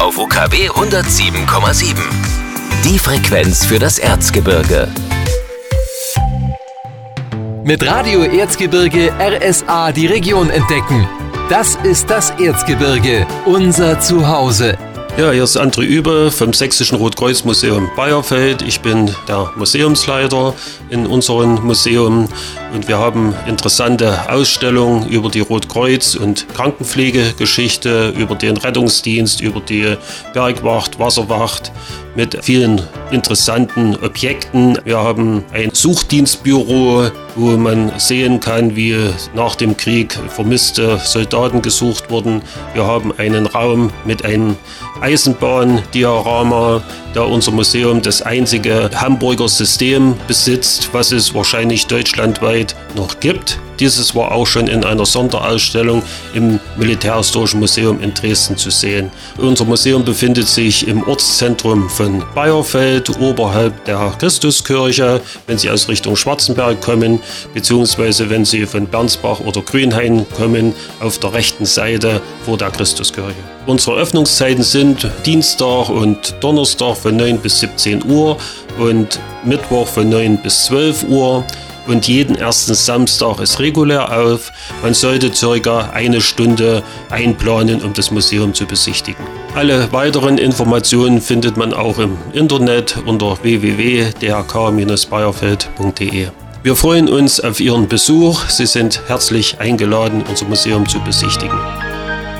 auf UKW 107,7. Die Frequenz für das Erzgebirge. Mit Radio Erzgebirge RSA die Region entdecken. Das ist das Erzgebirge, unser Zuhause. Ja, hier ist André Übe vom Sächsischen Rotkreuz-Museum Bayerfeld. Ich bin der Museumsleiter in unserem Museum und wir haben interessante Ausstellungen über die Rotkreuz- und Krankenpflegegeschichte, über den Rettungsdienst, über die Bergwacht, Wasserwacht mit vielen interessanten Objekten. Wir haben ein Suchdienstbüro, wo man sehen kann, wie nach dem Krieg vermisste Soldaten gesucht wurden. Wir haben einen Raum mit einem Eisenbahndiorama, da unser Museum das einzige Hamburger System besitzt, was es wahrscheinlich deutschlandweit noch gibt. Dieses war auch schon in einer Sonderausstellung im Militärhistorischen Museum in Dresden zu sehen. Unser Museum befindet sich im Ortszentrum von Bayerfeld, oberhalb der Christuskirche, wenn Sie aus Richtung Schwarzenberg kommen, beziehungsweise wenn Sie von Bernsbach oder Grünhain kommen, auf der rechten Seite vor der Christuskirche. Unsere Öffnungszeiten sind Dienstag und Donnerstag von 9 bis 17 Uhr und Mittwoch von 9 bis 12 Uhr. Und jeden ersten Samstag ist regulär auf. Man sollte ca. eine Stunde einplanen, um das Museum zu besichtigen. Alle weiteren Informationen findet man auch im Internet unter www.drk-bayerfeld.de. Wir freuen uns auf Ihren Besuch. Sie sind herzlich eingeladen, unser Museum zu besichtigen.